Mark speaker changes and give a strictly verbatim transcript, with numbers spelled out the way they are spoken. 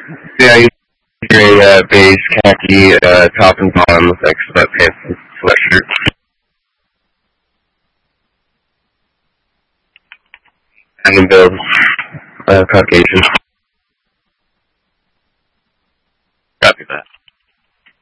Speaker 1: Yeah, he's wearing uh, beige khaki uh, top and bottom with like sweatpants and sweatshirt. And build uh, Caucasian.